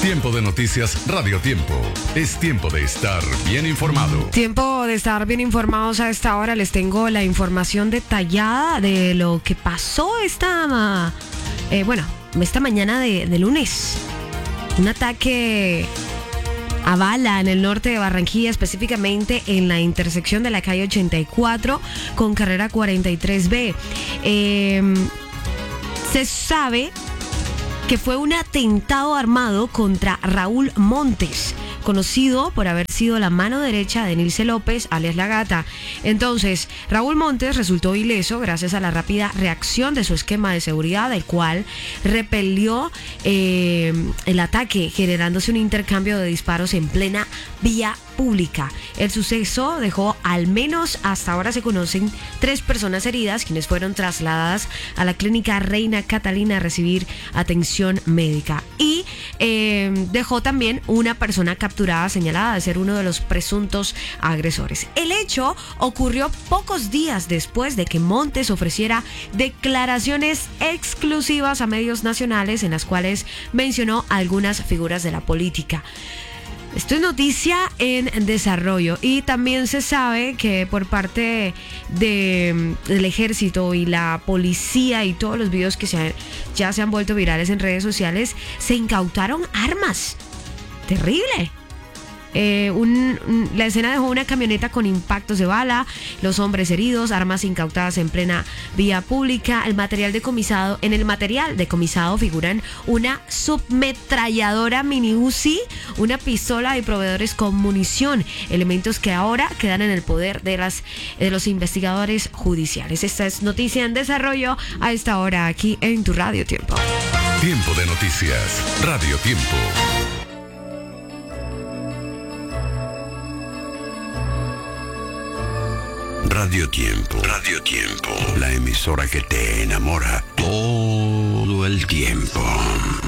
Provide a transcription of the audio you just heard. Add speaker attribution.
Speaker 1: Tiempo de noticias Radio Tiempo. Es tiempo de estar bien informado.
Speaker 2: Tiempo de estar bien informados a esta hora. Les tengo la información detallada de lo que pasó esta mañana de lunes. Un ataque a bala en el norte de Barranquilla, específicamente en la intersección de la calle 84 con carrera 43B. Se sabe que fue un atentado armado contra Raúl Montes, conocido por haber sido la mano derecha de Nilce López, alias La Gata. Entonces, Raúl Montes resultó ileso gracias a la rápida reacción de su esquema de seguridad, el cual repelió el ataque, generándose un intercambio de disparos en plena vía pública. El suceso dejó, al menos hasta ahora se conocen, 3 personas heridas, quienes fueron trasladadas a la clínica Reina Catalina a recibir atención médica. Y dejó también una persona capturada, señalada de ser uno de los presuntos agresores. El hecho ocurrió pocos días después de que Montes ofreciera declaraciones exclusivas a medios nacionales en las cuales mencionó a algunas figuras de la política. Esto es noticia en desarrollo, y también se sabe que por parte del ejército y la policía y todos los videos que ya se han vuelto virales en redes sociales, se incautaron armas. Terrible. La escena dejó una camioneta con impactos de bala, los hombres heridos, armas incautadas en plena vía pública. En el material decomisado figuran una submetralladora mini Uzi, una pistola y proveedores con munición, elementos que ahora quedan en el poder de los investigadores judiciales. Esta es noticia en desarrollo a esta hora aquí en tu Radio Tiempo.
Speaker 1: Tiempo de noticias Radio Tiempo.
Speaker 3: Radio Tiempo, Radio Tiempo, la emisora que te enamora todo el tiempo.